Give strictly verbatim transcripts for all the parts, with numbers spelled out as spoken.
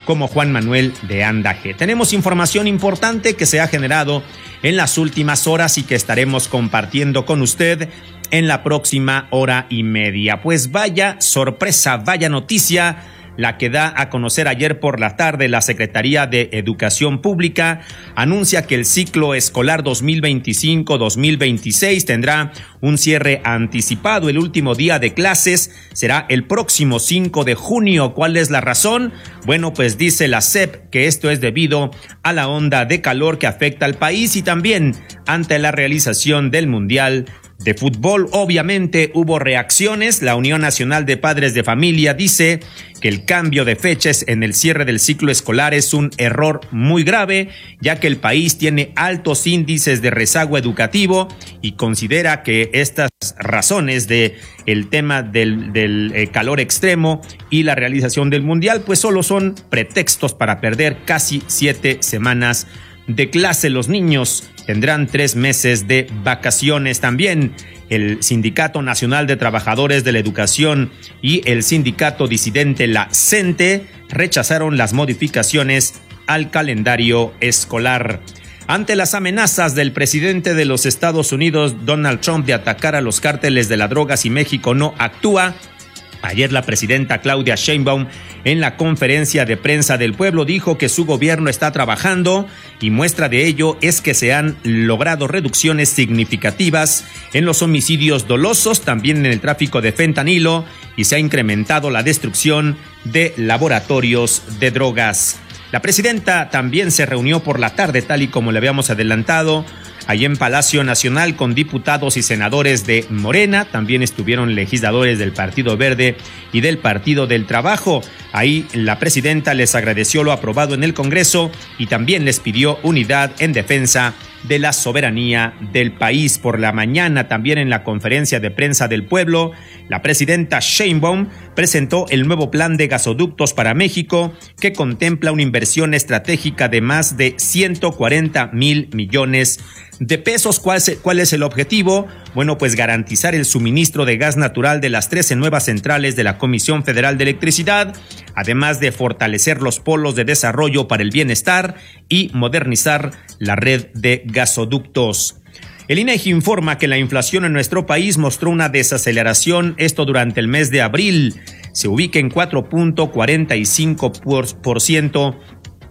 como Juan Manuel de Anda G. Tenemos información importante que se ha generado en las últimas horas y que estaremos compartiendo con usted en la próxima hora y media. Pues vaya sorpresa, vaya noticia la que da a conocer ayer por la tarde la Secretaría de Educación Pública. Anuncia que el ciclo escolar dos mil veinticinco dos mil veintiséis tendrá un cierre anticipado. El último día de clases será el próximo cinco de junio. ¿Cuál es la razón? Bueno, pues dice la S E P que esto es debido a la onda de calor que afecta al país y también ante la realización del Mundial de Fútbol. Obviamente hubo reacciones. La Unión Nacional de Padres de Familia dice que el cambio de fechas en el cierre del ciclo escolar es un error muy grave, ya que el país tiene altos índices de rezago educativo y considera que estas razones de el tema del, del eh, calor extremo y la realización del Mundial pues solo son pretextos para perder casi siete semanas de clase. Los niños tendrán tres meses de vacaciones. También el Sindicato Nacional de Trabajadores de la Educación y el sindicato disidente la CENTE rechazaron las modificaciones al calendario escolar. Ante las amenazas del presidente de los Estados Unidos, Donald Trump, de atacar a los cárteles de la droga si México no actúa, ayer la presidenta Claudia Sheinbaum en la conferencia de prensa del pueblo dijo que su gobierno está trabajando y muestra de ello es que se han logrado reducciones significativas en los homicidios dolosos, también en el tráfico de fentanilo y se ha incrementado la destrucción de laboratorios de drogas. La presidenta también se reunió por la tarde, tal y como le habíamos adelantado, allí en Palacio Nacional con diputados y senadores de Morena. También estuvieron legisladores del Partido Verde y del Partido del Trabajo. Ahí la presidenta les agradeció lo aprobado en el Congreso y también les pidió unidad en defensa de la soberanía del país. Por la mañana, también en la conferencia de prensa del pueblo, la presidenta Sheinbaum presentó el nuevo plan de gasoductos para México, que contempla una inversión estratégica de más de ciento cuarenta mil millones de pesos. ¿Cuál es, ¿Cuál es el objetivo? Bueno, pues garantizar el suministro de gas natural de las trece nuevas centrales de la Comisión Federal de Electricidad, además de fortalecer los polos de desarrollo para el bienestar y modernizar la red de gasoductos. El INEGI informa que la inflación en nuestro país mostró una desaceleración, esto durante el mes de abril. Se ubica en cuatro punto cuarenta y cinco por ciento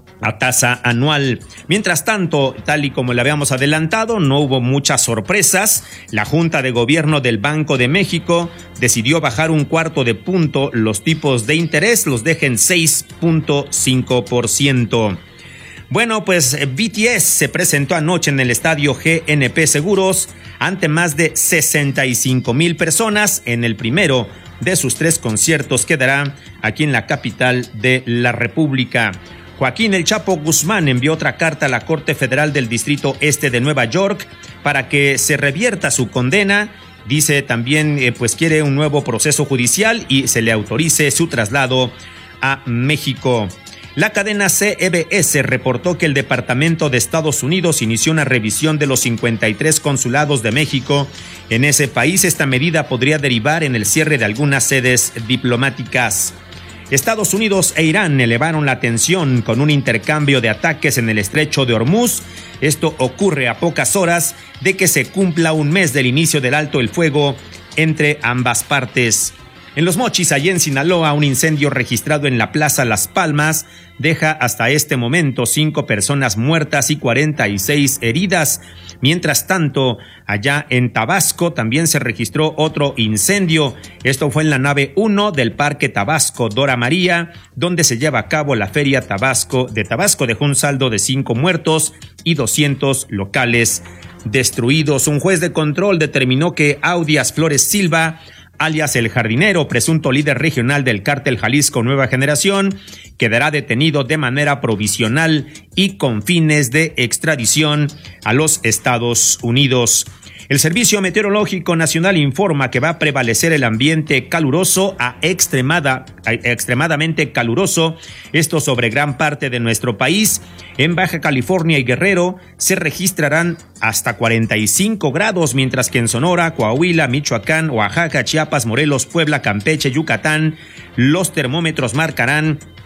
a tasa anual. Mientras tanto, tal y como le habíamos adelantado, no hubo muchas sorpresas. La Junta de Gobierno del Banco de México decidió bajar un cuarto de punto los tipos de interés, los deja en seis punto cinco por ciento. Bueno, pues B T S se presentó anoche en el estadio G N P Seguros ante más de sesenta y cinco mil personas en el primero de sus tres conciertos que dará aquí en la capital de la República. Joaquín El Chapo Guzmán envió otra carta a la Corte Federal del Distrito Este de Nueva York para que se revierta su condena. Dice también, eh, pues quiere un nuevo proceso judicial y se le autorice su traslado a México. La cadena C B S reportó que el Departamento de Estados Unidos inició una revisión de los cincuenta y tres consulados de México en ese país. Esta medida podría derivar en el cierre de algunas sedes diplomáticas. Estados Unidos e Irán elevaron la tensión con un intercambio de ataques en el estrecho de Hormuz. Esto ocurre a pocas horas de que se cumpla un mes del inicio del alto el fuego entre ambas partes. En Los Mochis, allí en Sinaloa, un incendio registrado en la Plaza Las Palmas deja hasta este momento cinco personas muertas y cuarenta y seis heridas. Mientras tanto, allá en Tabasco también se registró otro incendio. Esto fue en la nave uno del Parque Tabasco Dora María, donde se lleva a cabo la Feria Tabasco de Tabasco. Dejó un saldo de cinco muertos y doscientos locales destruidos. Un juez de control determinó que Audias Flores Silva, alias El Jardinero, presunto líder regional del cártel Jalisco Nueva Generación, quedará detenido de manera provisional y con fines de extradición a los Estados Unidos. El Servicio Meteorológico Nacional informa que va a prevalecer el ambiente caluroso a extremada, a extremadamente caluroso, esto sobre gran parte de nuestro país. En Baja California y Guerrero se registrarán hasta cuarenta y cinco grados, mientras que en Sonora, Coahuila, Michoacán, Oaxaca, Chiapas, Morelos, Puebla, Campeche, Yucatán, los termómetros marcarán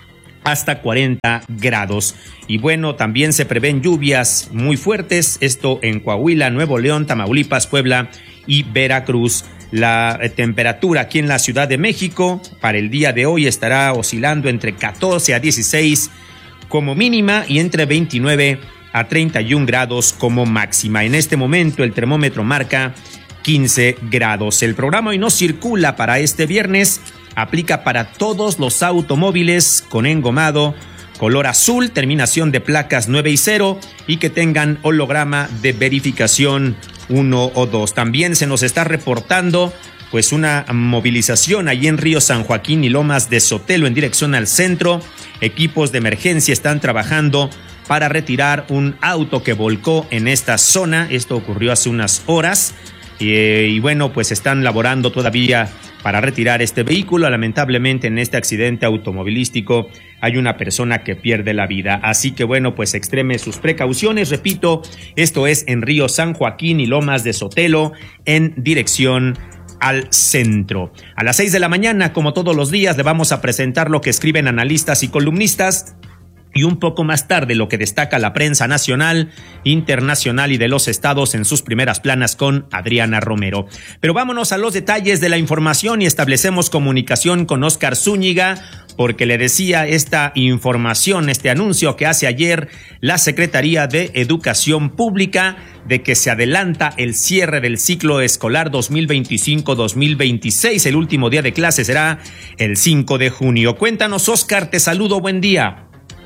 hasta cuarenta grados. Y bueno, también se prevén lluvias muy fuertes, esto en Coahuila, Nuevo León, Tamaulipas, Puebla y Veracruz. La temperatura aquí en la Ciudad de México para el día de hoy estará oscilando entre catorce a dieciséis como mínima y entre veintinueve a treinta y un grados como máxima. En este momento el termómetro marca quince grados. El programa Hoy No Circula para este viernes aplica para todos los automóviles con engomado color azul, terminación de placas nueve y cero y que tengan holograma de verificación uno o dos. También se nos está reportando pues una movilización allí en Río San Joaquín y Lomas de Sotelo en dirección al centro. Equipos de emergencia están trabajando para retirar un auto que volcó en esta zona. Esto ocurrió hace unas horas. Eh, y bueno, pues están laborando todavía para retirar este vehículo. Lamentablemente en este accidente automovilístico hay una persona que pierde la vida. Así que bueno, pues extreme sus precauciones. Repito, esto es en Río San Joaquín y Lomas de Sotelo en dirección al centro. A las seis de la mañana, como todos los días, le vamos a presentar lo que escriben analistas y columnistas. Y un poco más tarde lo que destaca la prensa nacional, internacional y de los estados en sus primeras planas con Adriana Romero. Pero vámonos a los detalles de la información y establecemos comunicación con Óscar Zúñiga, porque le decía esta información, este anuncio que hace ayer la Secretaría de Educación Pública de que se adelanta el cierre del ciclo escolar dos mil veinticinco dos mil veintiséis. El último día de clase será el cinco de junio. Cuéntanos, Óscar, te saludo, buen día.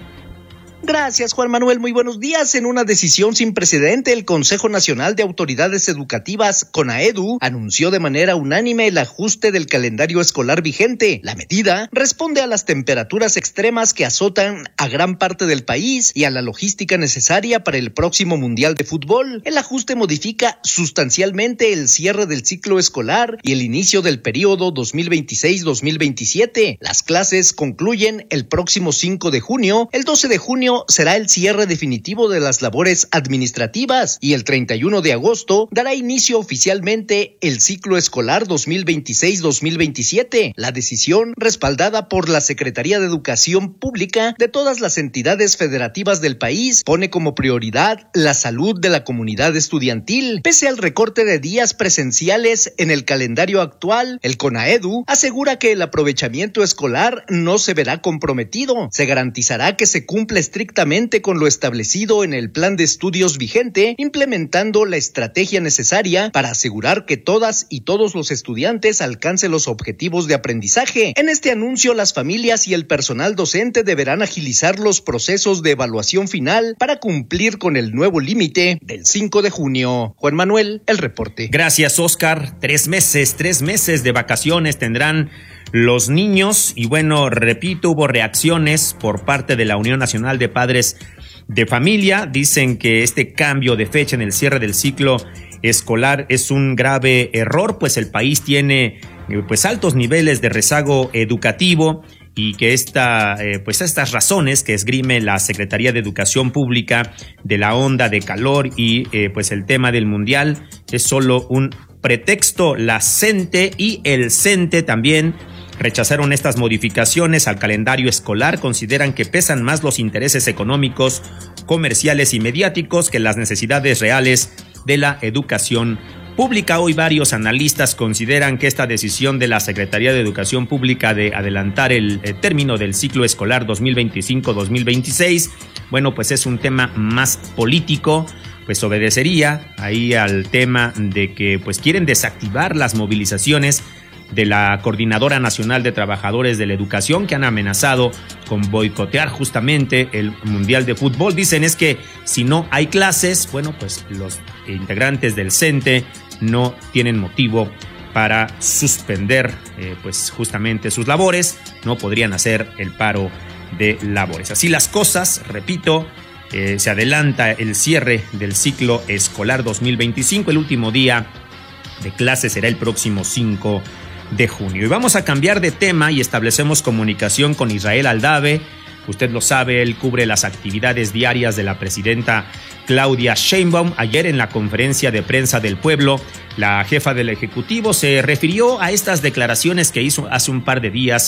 Gracias, Juan Manuel. Muy buenos días. En una decisión sin precedente, el Consejo Nacional de Autoridades Educativas, CONAEDU, anunció de manera unánime el ajuste del calendario escolar vigente. La medida responde a las temperaturas extremas que azotan a gran parte del país y a la logística necesaria para el próximo Mundial de Fútbol. El ajuste modifica sustancialmente el cierre del ciclo escolar y el inicio del periodo dos mil veintiséis dos mil veintisiete. Las clases concluyen el próximo cinco de junio. El doce de junio será el cierre definitivo de las labores administrativas y el treinta y uno de agosto dará inicio oficialmente el ciclo escolar dos mil veintiséis dos mil veintisiete. La decisión, respaldada por la Secretaría de Educación Pública de todas las entidades federativas del país, pone como prioridad la salud de la comunidad estudiantil. Pese al recorte de días presenciales en el calendario actual, el CONAEDU asegura que el aprovechamiento escolar no se verá comprometido. Se garantizará que se cumpla estrictamente con lo establecido en el plan de estudios vigente, implementando la estrategia necesaria para asegurar que todas y todos los estudiantes alcancen los objetivos de aprendizaje. En este anuncio, las familias y el personal docente deberán agilizar los procesos de evaluación final para cumplir con el nuevo límite del cinco de junio. Juan Manuel, el reporte. Gracias, Óscar. Tres meses, tres meses de vacaciones tendrán los niños y bueno, repito, hubo reacciones por parte de la Unión Nacional de Padres de Familia. Dicen que este cambio de fecha en el cierre del ciclo escolar es un grave error, pues el país tiene pues altos niveles de rezago educativo y que esta, eh, pues estas razones que esgrime la Secretaría de Educación Pública de la onda de calor y eh, pues el tema del mundial es solo un pretexto. La CENTE y el CENTE también rechazaron estas modificaciones al calendario escolar. Consideran que pesan más los intereses económicos, comerciales y mediáticos que las necesidades reales de la educación pública. Hoy varios analistas consideran que esta decisión de la Secretaría de Educación Pública de adelantar el, el término del ciclo escolar dos mil veinticinco dos mil veintiséis, bueno, pues es un tema más político, pues obedecería ahí al tema de que pues quieren desactivar las movilizaciones de la Coordinadora Nacional de Trabajadores de la Educación, que han amenazado con boicotear justamente el Mundial de Fútbol. Dicen es que si no hay clases, bueno, pues los integrantes del CENTE no tienen motivo para suspender eh, pues justamente sus labores, no podrían hacer el paro de labores. Así las cosas, repito, eh, se adelanta el cierre del ciclo escolar dos mil veinticinco, el último día de clase será el próximo cinco de junio. Y vamos a cambiar de tema y establecemos comunicación con Israel Aldave. Usted lo sabe, él cubre las actividades diarias de la presidenta Claudia Sheinbaum. Ayer en la conferencia de prensa del pueblo, la jefa del Ejecutivo se refirió a estas declaraciones que hizo hace un par de días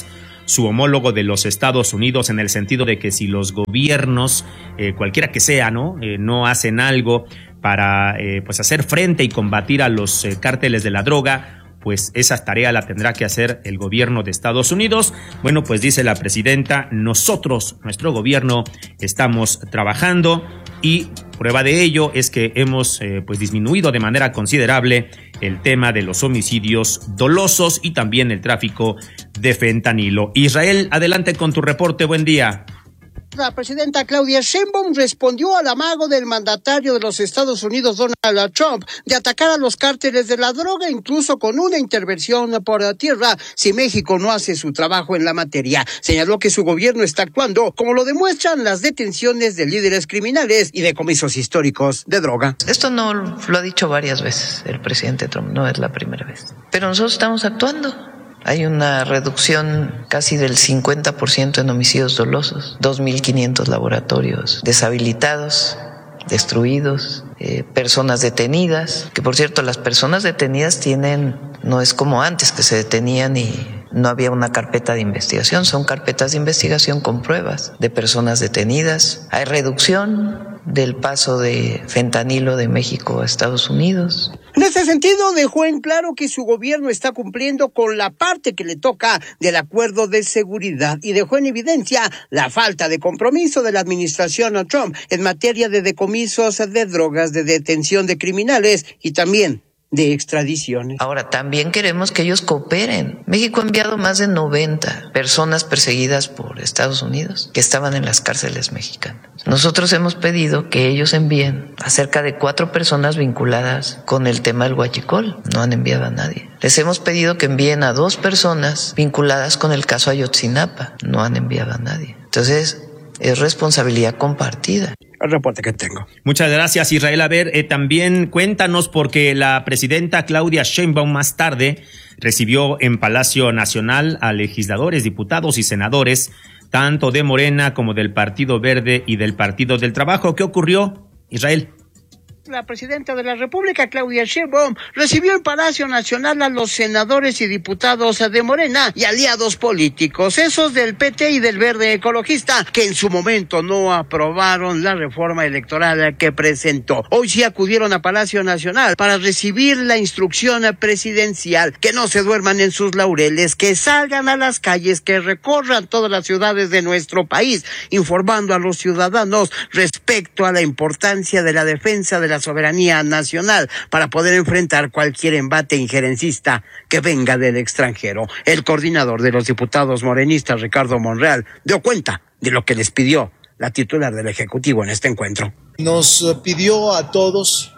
su homólogo de los Estados Unidos, en el sentido de que si los gobiernos, eh, cualquiera que sea, no, eh, no hacen algo para eh, pues hacer frente y combatir a los eh, cárteles de la droga, pues esa tarea la tendrá que hacer el gobierno de Estados Unidos. Bueno, pues dice la presidenta, nosotros, nuestro gobierno, estamos trabajando y prueba de ello es que hemos eh, pues disminuido de manera considerable el tema de los homicidios dolosos y también el tráfico de fentanilo. Israel, adelante con tu reporte, buen día. La presidenta Claudia Sheinbaum respondió al amago del mandatario de los Estados Unidos, Donald Trump, de atacar a los cárteles de la droga, incluso con una intervención por tierra, si México no hace su trabajo en la materia. Señaló que su gobierno está actuando, como lo demuestran las detenciones de líderes criminales y decomisos históricos de droga. Esto no lo ha dicho varias veces el presidente Trump, no es la primera vez. Pero nosotros estamos actuando. Hay una reducción casi del cincuenta por ciento en homicidios dolosos, dos mil quinientos laboratorios deshabilitados, destruidos, eh, personas detenidas, que por cierto las personas detenidas tienen, no es como antes que se detenían y no había una carpeta de investigación, son carpetas de investigación con pruebas de personas detenidas. Hay reducción del paso de fentanilo de México a Estados Unidos. En ese sentido, dejó en claro que su gobierno está cumpliendo con la parte que le toca del acuerdo de seguridad y dejó en evidencia la falta de compromiso de la administración Trump en materia de decomisos de drogas, de detención de criminales y también de extradiciones. Ahora, también queremos que ellos cooperen. México ha enviado más de noventa personas perseguidas por Estados Unidos que estaban en las cárceles mexicanas. Nosotros hemos pedido que ellos envíen a cerca de cuatro personas vinculadas con el tema del huachicol. No han enviado a nadie. Les hemos pedido que envíen a dos personas vinculadas con el caso Ayotzinapa. No han enviado a nadie. Entonces, es responsabilidad compartida. El reporte que tengo. Muchas gracias, Israel. A ver, eh, también cuéntanos, porque la presidenta Claudia Sheinbaum más tarde recibió en Palacio Nacional a legisladores, diputados y senadores, tanto de Morena como del Partido Verde y del Partido del Trabajo. ¿Qué ocurrió, Israel? La presidenta de la República, Claudia Sheinbaum, recibió en Palacio Nacional a los senadores y diputados de Morena y aliados políticos, esos del P T y del Verde Ecologista, que en su momento no aprobaron la reforma electoral que presentó. Hoy sí acudieron a Palacio Nacional para recibir la instrucción presidencial, que no se duerman en sus laureles, que salgan a las calles, que recorran todas las ciudades de nuestro país, informando a los ciudadanos respecto a la importancia de la defensa de la soberanía nacional para poder enfrentar cualquier embate injerencista que venga del extranjero. El coordinador de los diputados morenistas, Ricardo Monreal, dio cuenta de lo que les pidió la titular del Ejecutivo en este encuentro. Nos pidió a todos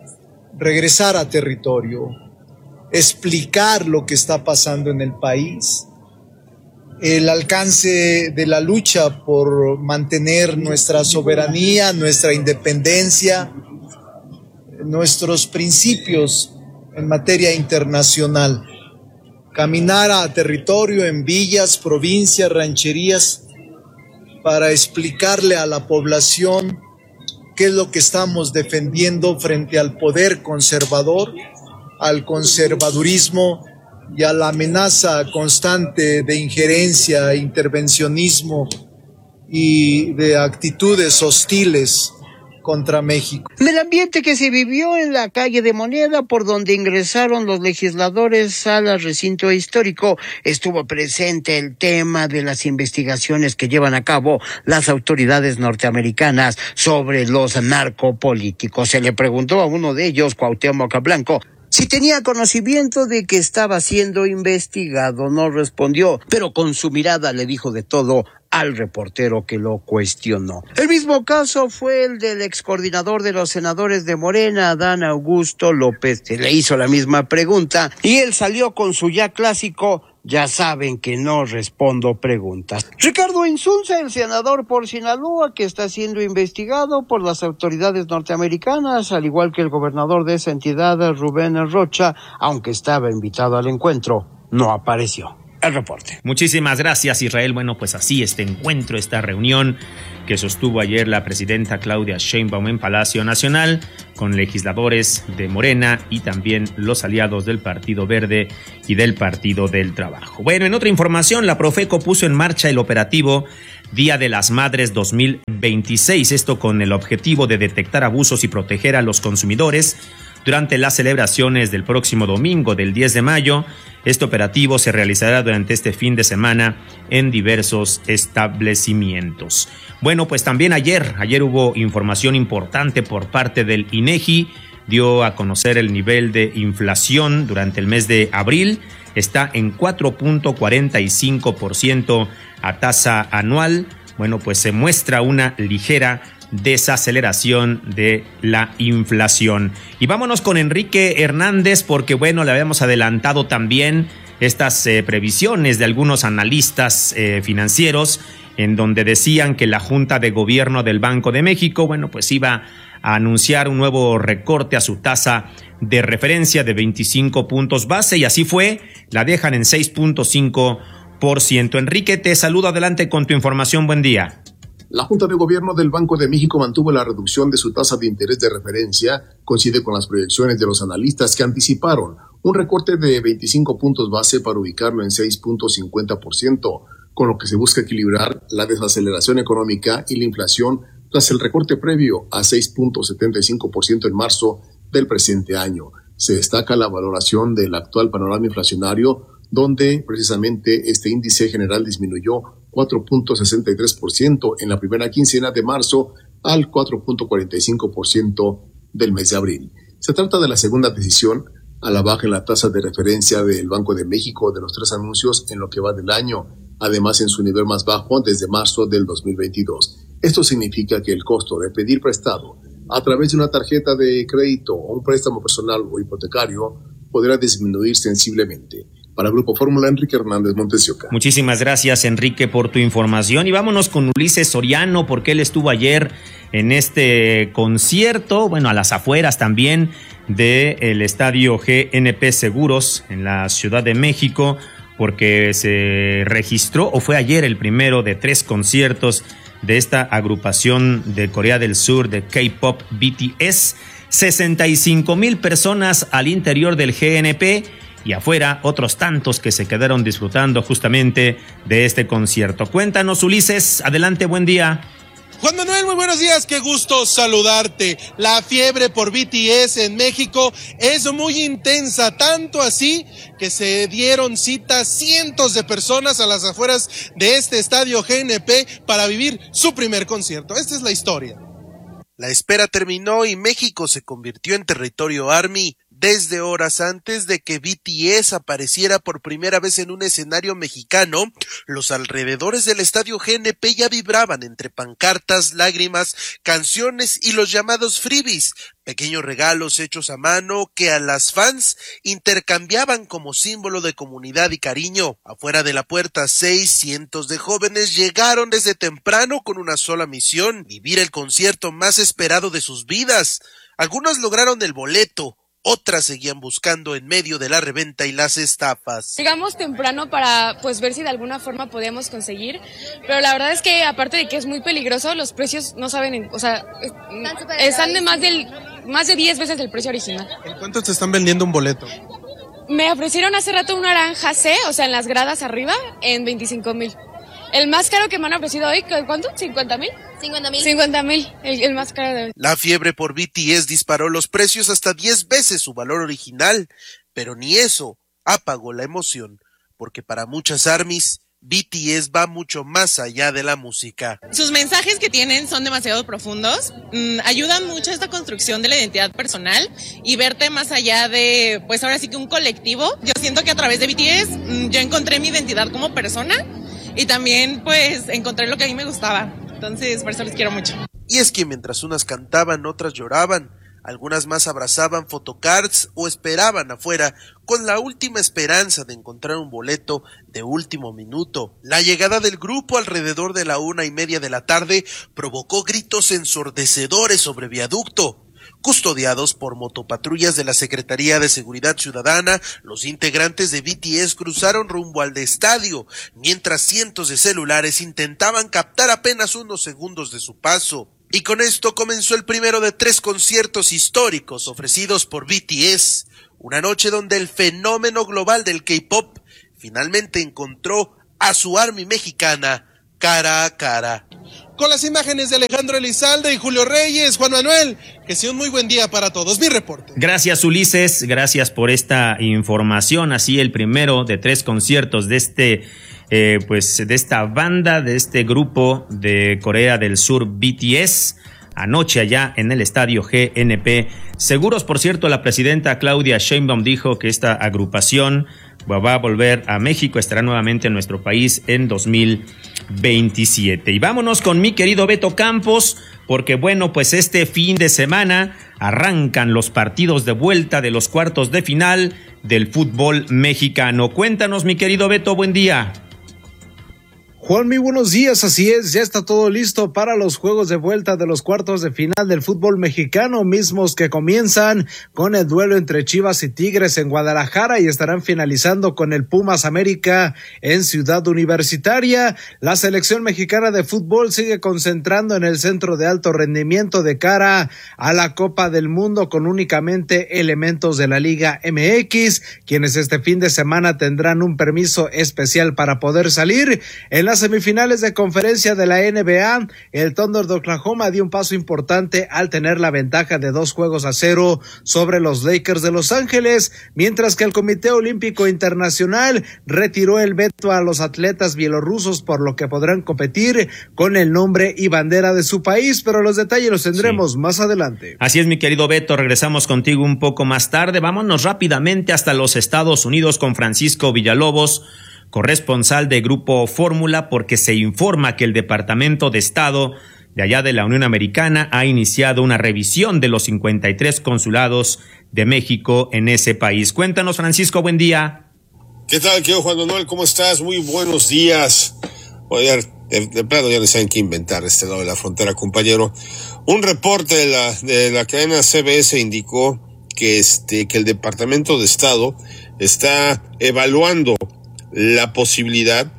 regresar a territorio, explicar lo que está pasando en el país, el alcance de la lucha por mantener nuestra soberanía, nuestra independencia, nuestros principios en materia internacional, caminar a territorio en villas, provincias, rancherías, para explicarle a la población qué es lo que estamos defendiendo frente al poder conservador, al conservadurismo y a la amenaza constante de injerencia, intervencionismo y de actitudes hostiles contra México. En el ambiente que se vivió en la calle de Moneda, por donde ingresaron los legisladores al recinto histórico, estuvo presente el tema de las investigaciones que llevan a cabo las autoridades norteamericanas sobre los narcopolíticos. Se le preguntó a uno de ellos, Cuauhtémoc Blanco, si tenía conocimiento de que estaba siendo investigado. No respondió, pero con su mirada le dijo de todo al reportero que lo cuestionó. El mismo caso fue el del excoordinador de los senadores de Morena, Adán Augusto López. Se le hizo la misma pregunta y él salió con su ya clásico: ya saben que no respondo preguntas. Ricardo Insunza, el senador por Sinaloa, que está siendo investigado por las autoridades norteamericanas, al igual que el gobernador de esa entidad, Rubén Rocha, aunque estaba invitado al encuentro, no apareció. el reporte. Muchísimas gracias, Israel. Bueno, pues así este encuentro, esta reunión que sostuvo ayer la presidenta Claudia Sheinbaum en Palacio Nacional con legisladores de Morena y también los aliados del Partido Verde y del Partido del Trabajo. Bueno, en otra información, la Profeco puso en marcha el operativo Día de las Madres dos mil veintiséis, esto con el objetivo de detectar abusos y proteger a los consumidores durante las celebraciones del próximo domingo del diez de mayo. Este operativo se realizará durante este fin de semana en diversos establecimientos. Bueno, pues también ayer, ayer hubo información importante por parte del INEGI, dio a conocer el nivel de inflación durante el mes de abril, está en cuatro punto cuarenta y cinco por ciento a tasa anual. Bueno, pues se muestra una ligera desaceleración de la inflación. Y vámonos con Enrique Hernández, porque bueno, le habíamos adelantado también estas eh, previsiones de algunos analistas eh, financieros, en donde decían que la Junta de Gobierno del Banco de México, bueno, pues iba a anunciar un nuevo recorte a su tasa de referencia de veinticinco puntos base, y así fue, la dejan en seis punto cinco por ciento. Enrique, te saludo, adelante con tu información, buen día. La Junta de Gobierno del Banco de México mantuvo la reducción de su tasa de interés de referencia, coincide con las proyecciones de los analistas que anticiparon un recorte de veinticinco puntos base para ubicarlo en seis punto cincuenta por ciento, con lo que se busca equilibrar la desaceleración económica y la inflación tras el recorte previo a seis punto setenta y cinco por ciento en marzo del presente año. Se destaca la valoración del actual panorama inflacionario, donde precisamente este índice general disminuyó cuatro punto sesenta y tres por ciento en la primera quincena de marzo al cuatro punto cuarenta y cinco por ciento del mes de abril. Se trata de la segunda decisión a la baja en la tasa de referencia del Banco de México de los tres anuncios en lo que va del año, además en su nivel más bajo desde marzo del dos mil veintidós. Esto significa que el costo de pedir prestado a través de una tarjeta de crédito o un préstamo personal o hipotecario podrá disminuir sensiblemente. Para Grupo Fórmula, Enrique Hernández, Montesioca. Muchísimas gracias, Enrique, por tu información. Y vámonos con Ulises Soriano, porque él estuvo ayer en este concierto, bueno, a las afueras también del estadio G N P Seguros en la Ciudad de México, porque se registró, o fue ayer el primero de tres conciertos de esta agrupación de Corea del Sur de K-pop B T S. sesenta y cinco mil personas al interior del G N P y afuera otros tantos que se quedaron disfrutando justamente de este concierto. Cuéntanos, Ulises, adelante, buen día. Juan Manuel, muy buenos días, qué gusto saludarte. La fiebre por B T S en México es muy intensa, tanto así que se dieron cita cientos de personas a las afueras de este estadio G N P para vivir su primer concierto. Esta es la historia. La espera terminó y México se convirtió en territorio ARMY desde horas antes de que B T S apareciera por primera vez en un escenario mexicano. Los alrededores del estadio G N P ya vibraban entre pancartas, lágrimas, canciones y los llamados freebies, pequeños regalos hechos a mano que a las fans intercambiaban como símbolo de comunidad y cariño. Afuera de la puerta seis, cientos de jóvenes llegaron desde temprano con una sola misión: vivir el concierto más esperado de sus vidas. Algunos lograron el boleto, otras seguían buscando en medio de la reventa y las estafas. Llegamos temprano para pues ver si de alguna forma podíamos conseguir, pero la verdad es que aparte de que es muy peligroso, los precios no saben, o sea, están, están de más del más de diez veces del precio original. ¿En cuánto te están vendiendo un boleto? Me ofrecieron hace rato un naranja C, o sea, en las gradas arriba, en veinticinco mil. El más caro que me han ofrecido hoy, ¿cuánto? ¿cincuenta mil? cincuenta mil. cincuenta mil, el, el más caro de hoy. La fiebre por B T S disparó los precios hasta diez veces su valor original, pero ni eso apagó la emoción, porque para muchas ARMYs, B T S va mucho más allá de la música. Sus mensajes que tienen son demasiado profundos, mmm, ayudan mucho a esta construcción de la identidad personal y verte más allá de, pues ahora sí que un colectivo. Yo siento que a través de B T S mmm, yo encontré mi identidad como persona y también pues encontré lo que a mí me gustaba. Entonces, por eso les quiero mucho. Y es que mientras unas cantaban, otras lloraban. Algunas más abrazaban photocards o esperaban afuera con la última esperanza de encontrar un boleto de último minuto. La llegada del grupo alrededor de la una y media de la tarde provocó gritos ensordecedores sobre viaducto. Custodiados por motopatrullas de la Secretaría de Seguridad Ciudadana, los integrantes de B T S cruzaron rumbo al estadio, mientras cientos de celulares intentaban captar apenas unos segundos de su paso. Y con esto comenzó el primero de tres conciertos históricos ofrecidos por B T S, una noche donde el fenómeno global del K-pop finalmente encontró a su ARMY mexicana cara a cara. Con las imágenes de Alejandro Elizalde y Julio Reyes, Juan Manuel, que sea un muy buen día para todos. Mi reporte. Gracias, Ulises, gracias por esta información. Así el primero de tres conciertos de este Eh, pues de esta banda, de este grupo de Corea del Sur, B T S, anoche allá en el estadio G N P Seguros. Por cierto, la presidenta Claudia Sheinbaum dijo que esta agrupación va a volver a México, estará nuevamente en nuestro país en dos mil veintisiete. Y vámonos con mi querido Beto Campos, porque bueno, pues este fin de semana arrancan los partidos de vuelta de los cuartos de final del fútbol mexicano. Cuéntanos, mi querido Beto, buen día. Juan, muy buenos días, así es, ya está todo listo para los juegos de vuelta de los cuartos de final del fútbol mexicano, mismos que comienzan con el duelo entre Chivas y Tigres en Guadalajara y estarán finalizando con el Pumas América en Ciudad Universitaria. La selección mexicana de fútbol sigue concentrando en el centro de alto rendimiento de cara a la Copa del Mundo con únicamente elementos de la Liga M X, quienes este fin de semana tendrán un permiso especial para poder salir. En las semifinales de conferencia de la N B A, el Thunder de Oklahoma dio un paso importante al tener la ventaja de dos juegos a cero sobre los Lakers de Los Ángeles, mientras que el Comité Olímpico Internacional retiró el veto a los atletas bielorrusos, por lo que podrán competir con el nombre y bandera de su país, pero los detalles los tendremos sí. más adelante. Así es, mi querido Beto, regresamos contigo un poco más tarde. Vámonos rápidamente hasta los Estados Unidos con Francisco Villalobos, corresponsal de Grupo Fórmula, porque se informa que el Departamento de Estado de allá de la Unión Americana ha iniciado una revisión de los cincuenta y tres consulados de México en ese país. Cuéntanos, Francisco, buen día. ¿Qué tal, querido Juan Manuel? ¿Cómo estás? Muy buenos días. Oye, de, de plano ya no saben qué inventar este lado de la frontera, compañero. Un reporte de la, de la cadena C B S indicó que, este, que el Departamento de Estado está evaluando la posibilidad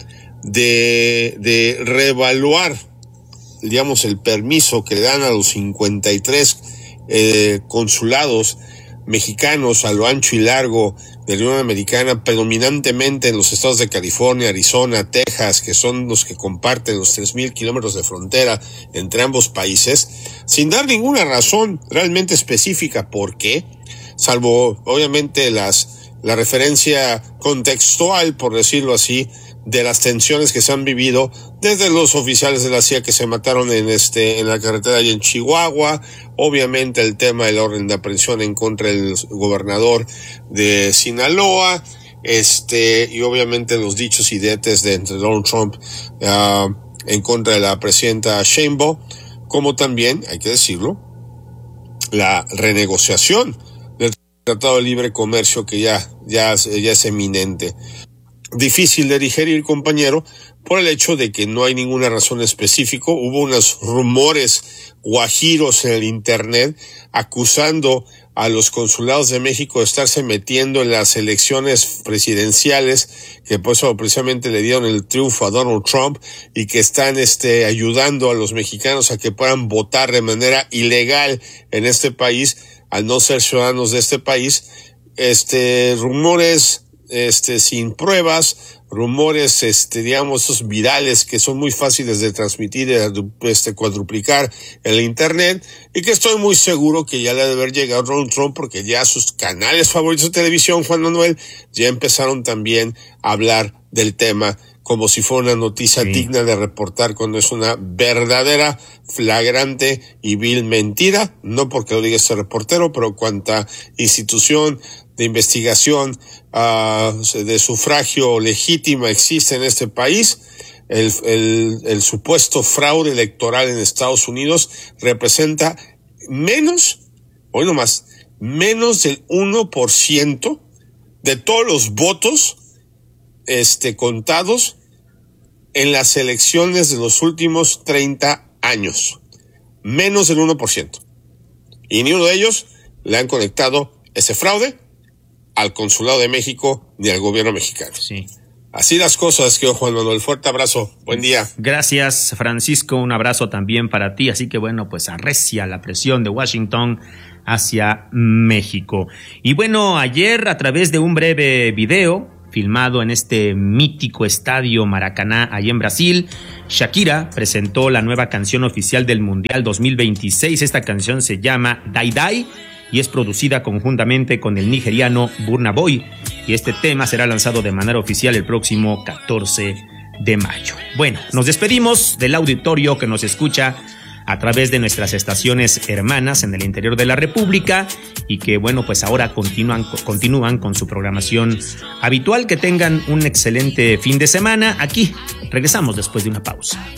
de, de reevaluar, digamos, el permiso que le dan a los cincuenta y tres eh, consulados mexicanos a lo ancho y largo de la Unión Americana, predominantemente en los estados de California, Arizona, Texas, que son los que comparten los tres mil kilómetros de frontera entre ambos países, sin dar ninguna razón realmente específica por qué, salvo obviamente las la referencia contextual, por decirlo así, de las tensiones que se han vivido desde los oficiales de la C I A que se mataron en este en la carretera y en Chihuahua, obviamente el tema del orden de aprehensión en contra del gobernador de Sinaloa, este y obviamente los dichos y diretes de entre Donald Trump uh, en contra de la presidenta Sheinbaum, como también, hay que decirlo, la renegociación Tratado de Libre Comercio que ya, ya, ya es eminente. Difícil de digerir, compañero, por el hecho de que no hay ninguna razón específica. Hubo unos rumores guajiros en el internet acusando a los consulados de México de estarse metiendo en las elecciones presidenciales, que por eso precisamente le dieron el triunfo a Donald Trump, y que están este ayudando a los mexicanos a que puedan votar de manera ilegal en este país, al no ser ciudadanos de este país. Este, rumores, este, sin pruebas, rumores, este, digamos, esos virales que son muy fáciles de transmitir, este, cuadruplicar en el internet, y que estoy muy seguro que ya le debe haber llegado Donald Trump, porque ya sus canales favoritos de televisión, Juan Manuel, ya empezaron también a hablar del tema como si fuera una noticia sí. digna de reportar, cuando es una verdadera, flagrante y vil mentira, no porque lo diga este reportero, pero cuanta institución de investigación uh, de sufragio legítima existe en este país, el, el, el supuesto fraude electoral en Estados Unidos representa menos, hoy nomás, menos del uno por ciento de todos los votos este, contados en las elecciones de los últimos treinta años. Menos del uno por ciento. y ni uno de ellos le han conectado ese fraude al Consulado de México ni al gobierno mexicano. Sí. Así las cosas, que Juan Manuel. Fuerte abrazo. Buen día. Gracias, Francisco. Un abrazo también para ti. Así que bueno, pues arrecia la presión de Washington hacia México. Y bueno, ayer a través de un breve video filmado en este mítico estadio Maracaná, ahí en Brasil, Shakira presentó la nueva canción oficial del Mundial dos mil veintiséis. Esta canción se llama Dai Dai y es producida conjuntamente con el nigeriano Burna Boy. Y este tema será lanzado de manera oficial el próximo catorce de mayo. Bueno, nos despedimos del auditorio que nos escucha a través de nuestras estaciones hermanas en el interior de la República y que, bueno, pues ahora continúan, continúan con su programación habitual. Que tengan un excelente fin de semana. Aquí regresamos después de una pausa.